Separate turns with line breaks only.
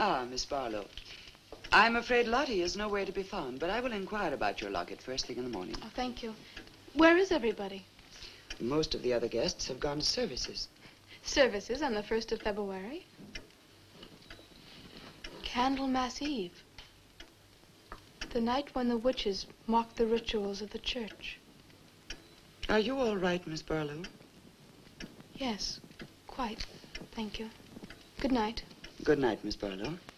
Ah, Miss Barlow. I'm afraid Lottie is nowhere to be found, but I will inquire about your locket first thing in the morning.
Oh, thank you. Where is everybody?
Most of the other guests have gone to services.
Services on the 1st of February? Candlemas Eve. The night when the witches mocked the rituals of the church.
Are you all right, Miss Barlow?
Yes, quite. Thank you. Good night.
Good night, Miss Barlow.